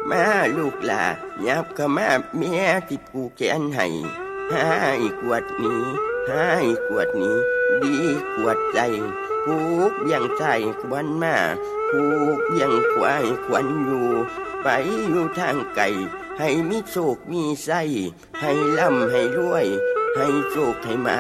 มาลูกหลายับเข้ามาแม่ที่ผูกแขนให้กวดนี้กวดนี้ดีกวดใจผูกเบี่ยงใจควันมาผูกเบี่ยงควายควันอยู่ไปอยู่ทางไกลให้มีโชคมีไส้ให้ร่ำให้รวยให้โชคให้มา